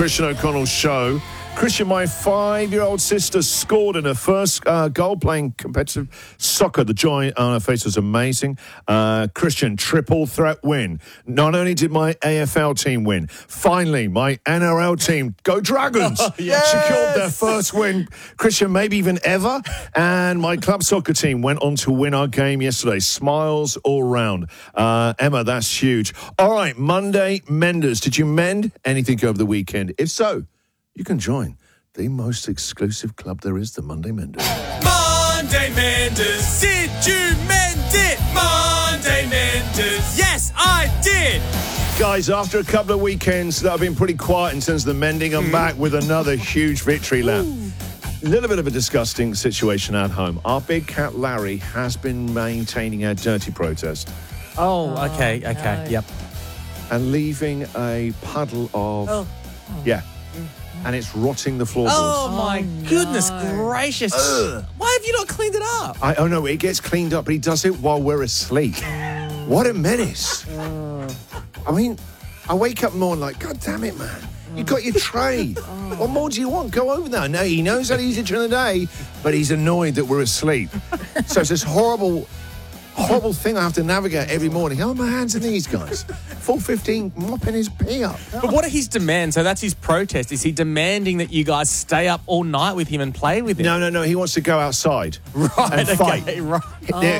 Christian O'Connell Show. Christian, my 5-year-old sister scored in her first goal playing competitive soccer. The joy on her face was amazing. Christian, triple threat win. Not only did my AFL team win, finally, my NRL team, go Dragons, secured their first win, Christian, maybe even ever. And my club soccer team went on to win our game yesterday. Smiles all round. Emma, that's huge. All right, Monday Menders. Did you mend anything over the weekend? If so, you can join the most exclusive club there is, the Monday Menders. Monday Menders, did you mend it? Monday Menders, yes, I did. Guys, after a couple of weekends that have been pretty quiet in terms of the mending, I'm back with another huge victory lap. A little bit of a disgusting situation at home. Our big cat Larry has been maintaining our dirty protest Okay, yep. and leaving a puddle of... And it's rotting the floorboards. Oh, my goodness gracious. Why have you not cleaned it up? Oh, no, it gets cleaned up, but he does it while we're asleep. What a menace. I mean, I wake up more like, God damn it, man. You got your tray. What more do you want? Go over there. No, he knows how to use it during the day, but he's annoyed that we're asleep. So it's this horrible thing I have to navigate every morning. Oh, my hands and knees, guys. 4:15, mopping his pee up. But what are his demands? So that's his protest. Is he demanding that you guys stay up all night with him and play with him? No. He wants to go outside and fight. Right.